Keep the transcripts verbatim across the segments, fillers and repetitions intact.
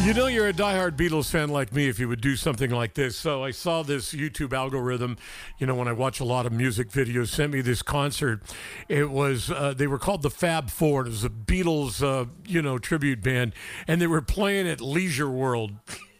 You know you're a diehard Beatles fan like me if you would do something like this. So I saw this YouTube algorithm, you know, when I watch a lot of music videos, sent me this concert. It was, uh, they were called the Fab Four. It was a Beatles, uh, you know, tribute band. And they were playing at Leisure World,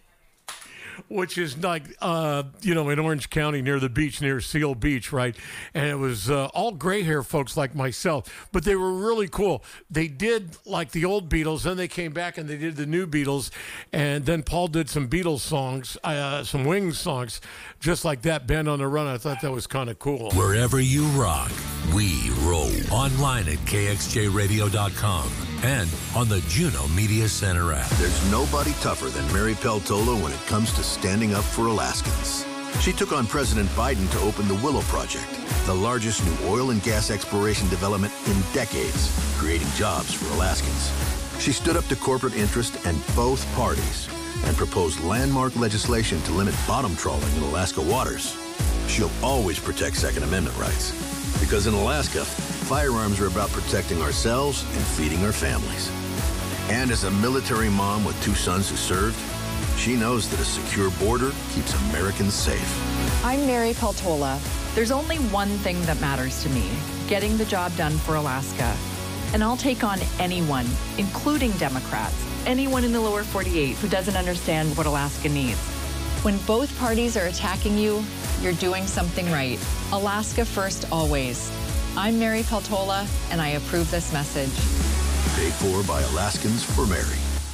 which is like, uh, you know, in Orange County near the beach, near Seal Beach, right? And it was uh, all gray hair folks like myself, but they were really cool. They did like the old Beatles, then they came back and they did the new Beatles, and then Paul did some Beatles songs, uh, some Wings songs, just like that, Band on the Run. I thought that was kind of cool. Wherever you rock, we roll. Online at K X J radio dot com and on the Juno Media Center app. There's nobody tougher than Mary Peltola when it comes to standing up for Alaskans. She took on President Biden to open the Willow Project, the largest new oil and gas exploration development in decades, creating jobs for Alaskans. She stood up to corporate interest and both parties and proposed landmark legislation to limit bottom trawling in Alaska waters. She'll always protect Second Amendment rights, because in Alaska, firearms are about protecting ourselves and feeding our families. And as a military mom with two sons who served, she knows that a secure border keeps Americans safe. I'm Mary Peltola. There's only one thing that matters to me, getting the job done for Alaska. And I'll take on anyone, including Democrats, anyone in the lower forty-eight who doesn't understand what Alaska needs. When both parties are attacking you, you're doing something right. Alaska first, always. I'm Mary Peltola, and I approve this message. Paid for by Alaskans for Mary.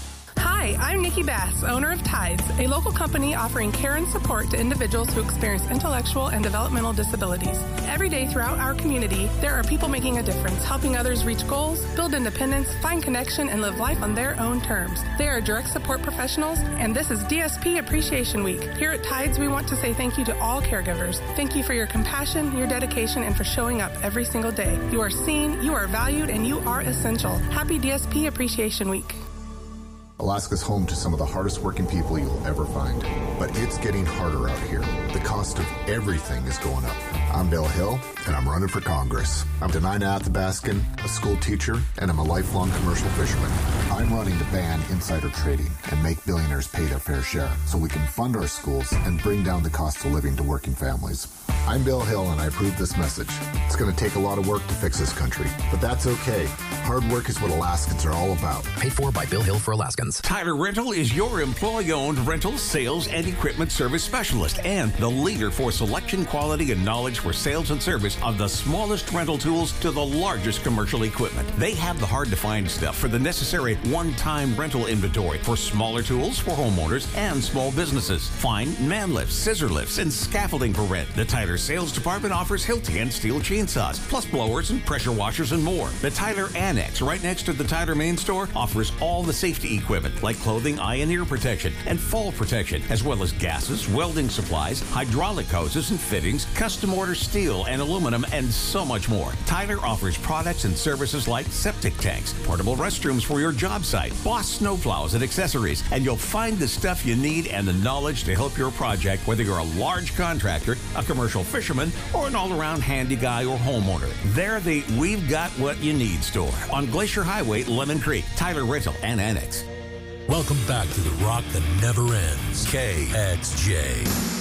Hi, I'm Nikki Bass, owner of Tides, a local company offering care and support to individuals who experience intellectual and developmental disabilities. Every day throughout our community, there are people making a difference, helping others reach goals, build independence, find connection, and live life on their own terms. They are direct support professionals, and this is D S P Appreciation Week. Here at Tides, we want to say thank you to all caregivers. Thank you for your compassion, your dedication, and for showing up every single day. You are seen, you are valued, and you are essential. Happy D S P Appreciation Week. Alaska's home to some of the hardest working people you'll ever find. But it's getting harder out here. The cost of everything is going up. I'm Bill Hill, and I'm running for Congress. I'm Denina Athabaskan, a school teacher, and I'm a lifelong commercial fisherman. I'm running to ban insider trading and make billionaires pay their fair share so we can fund our schools and bring down the cost of living to working families. I'm Bill Hill, and I approve this message. It's going to take a lot of work to fix this country, but that's okay. Hard work is what Alaskans are all about. Paid for by Bill Hill for Alaskans. Tyler Rental is your employee-owned rental, sales, and equipment service specialist and the leader for selection, quality, and knowledge for sales and service of the smallest rental tools to the largest commercial equipment. They have the hard-to-find stuff for the necessary one-time rental inventory for smaller tools for homeowners and small businesses. Find man lifts, scissor lifts, and scaffolding for rent. The Tyler Sales Department offers Hilti and steel chainsaws, plus blowers and pressure washers and more. The Tyler Annex, right next to the Tyler main store, offers all the safety equipment like clothing, eye and ear protection, and fall protection, as well as gases, welding supplies, hydraulic hoses and fittings, custom order steel and aluminum, and so much more. Tyler offers products and services like septic tanks, portable restrooms for your job site, Boss snowplows and accessories, and you'll find the stuff you need and the knowledge to help your project, whether you're a large contractor, a commercial fisherman, or an all-around handy guy or homeowner. They're the We've Got What You Need store on Glacier Highway, Lemon Creek. Tyler Rental and Annex. Welcome back to the rock that never ends. K X J.